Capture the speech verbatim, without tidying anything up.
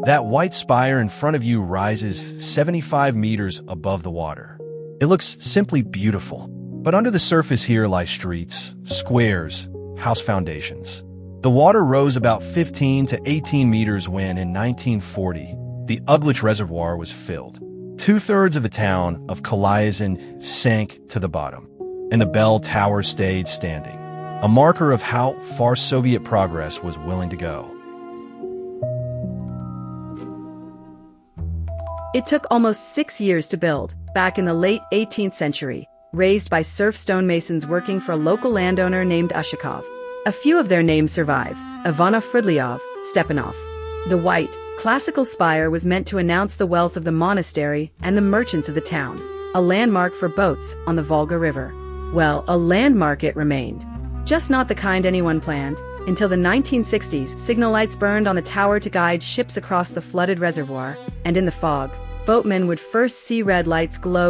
That white spire in front of you rises seventy-five meters above the water. It looks simply beautiful. But under the surface here lie streets, squares, house foundations. The water rose about fifteen to eighteen meters when, in nineteen forty, the Uglitch Reservoir was filled. Two-thirds of the town of Kalayazin sank to the bottom, and the bell tower stayed standing, a marker of how far Soviet progress was willing to go. It took almost six years to build, back in the late eighteenth century, raised by serf stonemasons working for a local landowner named Ushakov. A few of their names survive: Ivanov, Fridlyov, Stepanov. The white, classical spire was meant to announce the wealth of the monastery and the merchants of the town, a landmark for boats on the Volga River. Well, a landmark it remained. Just not the kind anyone planned. Until the nineteen sixties, signal lights burned on the tower to guide ships across the flooded reservoir, and in the fog, boatmen would first see red lights glow